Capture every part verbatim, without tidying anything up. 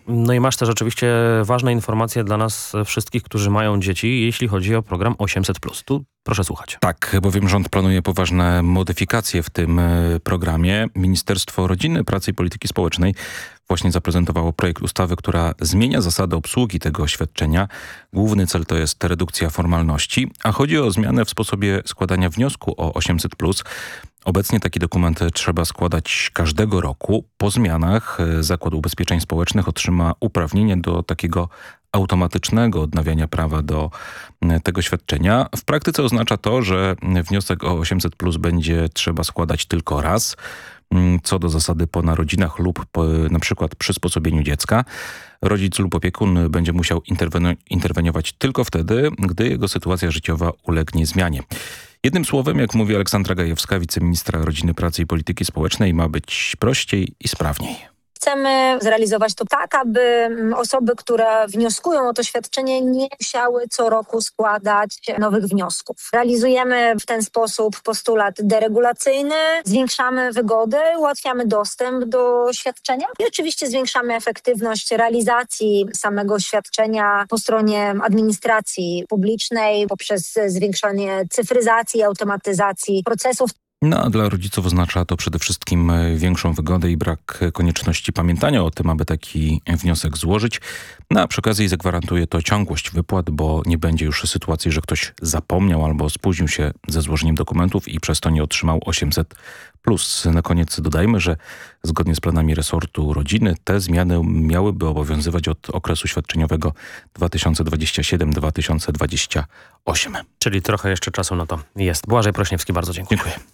No i masz też oczywiście ważne informacje dla nas wszystkich, którzy mają dzieci, jeśli chodzi o program osiemset plus. Tu proszę słuchać. Tak, bowiem rząd planuje poważne modyfikacje w tym programie. Ministerstwo Rodziny, Pracy i Polityki Społecznej właśnie zaprezentowało projekt ustawy, która zmienia zasady obsługi tego świadczenia. Główny cel to jest redukcja formalności, a chodzi o zmianę w sposobie składania wniosku o osiemset plus. Obecnie taki dokument trzeba składać każdego roku. Po zmianach Zakład Ubezpieczeń Społecznych otrzyma uprawnienie do takiego automatycznego odnawiania prawa do tego świadczenia. W praktyce oznacza to, że wniosek o osiemset plus będzie trzeba składać tylko raz, co do zasady po narodzinach lub po, na przykład przysposobieniu dziecka. Rodzic lub opiekun będzie musiał interwenu- interweniować tylko wtedy, gdy jego sytuacja życiowa ulegnie zmianie. Jednym słowem, jak mówi Aleksandra Gajewska, wiceministra Rodziny, Pracy i Polityki Społecznej, ma być prościej i sprawniej. Chcemy zrealizować to tak, aby osoby, które wnioskują o to świadczenie, nie musiały co roku składać nowych wniosków. Realizujemy w ten sposób postulat deregulacyjny, zwiększamy wygodę, ułatwiamy dostęp do świadczenia i oczywiście zwiększamy efektywność realizacji samego świadczenia po stronie administracji publicznej poprzez zwiększanie cyfryzacji i automatyzacji procesów. No a dla rodziców oznacza to przede wszystkim większą wygodę i brak konieczności pamiętania o tym, aby taki wniosek złożyć. No a przy okazji zagwarantuje to ciągłość wypłat, bo nie będzie już sytuacji, że ktoś zapomniał albo spóźnił się ze złożeniem dokumentów i przez to nie otrzymał osiemset plus. Na koniec dodajmy, że zgodnie z planami resortu rodziny te zmiany miałyby obowiązywać od okresu świadczeniowego dwa tysiące dwudziestego siódmego do dwa tysiące dwudziestego ósmego. Czyli trochę jeszcze czasu na to jest. Błażej Prośniewski, bardzo dziękuję. Dziękuję.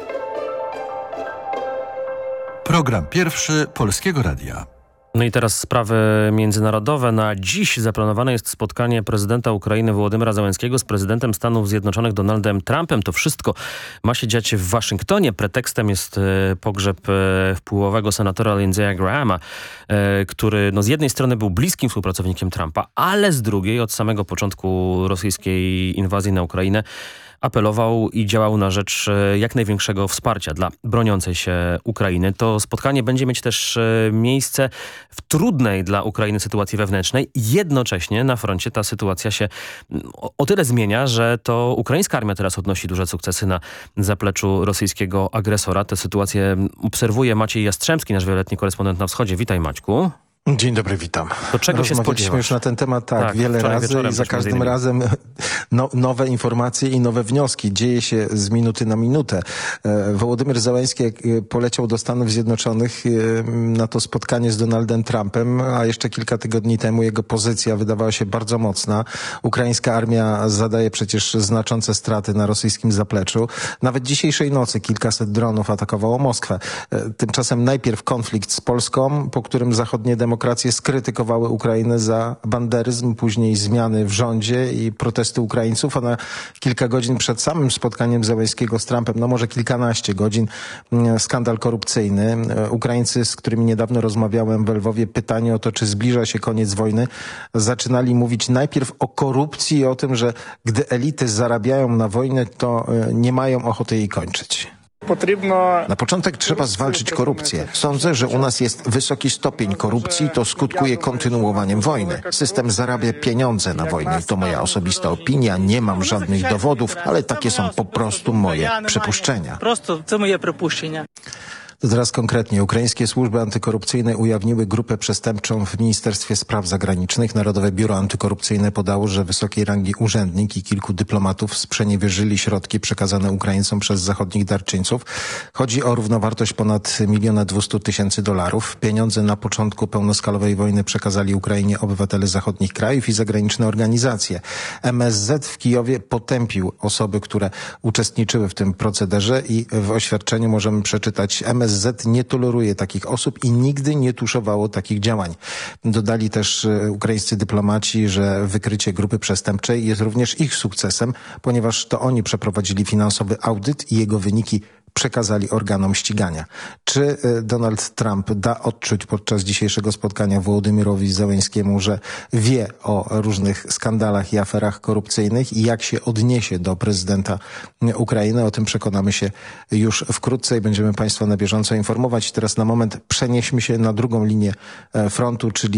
Program pierwszy Polskiego Radia. No i teraz sprawy międzynarodowe. Na dziś zaplanowane jest spotkanie prezydenta Ukrainy Wołodymyra Zełenskiego z prezydentem Stanów Zjednoczonych Donaldem Trumpem. To wszystko ma się dziać w Waszyngtonie. Pretekstem jest pogrzeb wpływowego senatora Lindsey'a Grahama, który no z jednej strony był bliskim współpracownikiem Trumpa, ale z drugiej od samego początku rosyjskiej inwazji na Ukrainę apelował i działał na rzecz jak największego wsparcia dla broniącej się Ukrainy. To spotkanie będzie mieć też miejsce w trudnej dla Ukrainy sytuacji wewnętrznej. Jednocześnie na froncie ta sytuacja się o tyle zmienia, że to ukraińska armia teraz odnosi duże sukcesy na zapleczu rosyjskiego agresora. Tę sytuację obserwuje Maciej Jastrzębski, nasz wieloletni korespondent na wschodzie. Witaj, Maćku. Dzień dobry, witam. To czego się spodziewasz? już na ten temat tak, tak wiele razy i za każdym razem no, nowe informacje i nowe wnioski. Dzieje się z minuty na minutę. Wołodymyr Zełenski poleciał do Stanów Zjednoczonych na to spotkanie z Donaldem Trumpem, a jeszcze kilka tygodni temu jego pozycja wydawała się bardzo mocna. Ukraińska armia zadaje przecież znaczące straty na rosyjskim zapleczu. Nawet dzisiejszej nocy kilkaset dronów atakowało Moskwę. Tymczasem najpierw konflikt z Polską, po którym zachodnie demokracje Demokracje skrytykowały Ukrainę za banderyzm, później zmiany w rządzie i protesty Ukraińców, a na kilka godzin przed samym spotkaniem Zełenskiego z Trumpem, no może kilkanaście godzin, skandal korupcyjny. Ukraińcy, z którymi niedawno rozmawiałem w Lwowie, pytanie o to, czy zbliża się koniec wojny, zaczynali mówić najpierw o korupcji i o tym, że gdy elity zarabiają na wojnę, to nie mają ochoty jej kończyć. Na początek trzeba zwalczyć korupcję. Sądzę, że u nas jest wysoki stopień korupcji, to skutkuje kontynuowaniem wojny. System zarabia pieniądze na wojnie. To moja osobista opinia, nie mam żadnych dowodów, ale takie są po prostu moje przypuszczenia. Prosto, to moje przypuszczenia. To teraz konkretnie. Ukraińskie służby antykorupcyjne ujawniły grupę przestępczą w Ministerstwie Spraw Zagranicznych. Narodowe Biuro Antykorupcyjne podało, że wysokiej rangi urzędnik i kilku dyplomatów sprzeniewierzyli środki przekazane Ukraińcom przez zachodnich darczyńców. Chodzi o równowartość ponad miliona dwustu tysięcy dolarów. Pieniądze na początku pełnoskalowej wojny przekazali Ukrainie obywatele zachodnich krajów i zagraniczne organizacje. M S Z w Kijowie potępił osoby, które uczestniczyły w tym procederze i w oświadczeniu możemy przeczytać: M S Z M S Z nie toleruje takich osób i nigdy nie tuszowało takich działań. Dodali też ukraińscy dyplomaci, że wykrycie grupy przestępczej jest również ich sukcesem, ponieważ to oni przeprowadzili finansowy audyt i jego wyniki przekazali organom ścigania. Czy Donald Trump da odczuć podczas dzisiejszego spotkania Wołodymyrowi Zełenskiemu, że wie o różnych skandalach i aferach korupcyjnych i jak się odniesie do prezydenta Ukrainy? O tym przekonamy się już wkrótce i będziemy Państwa na bieżąco informować. Teraz na moment przenieśmy się na drugą linię frontu, czyli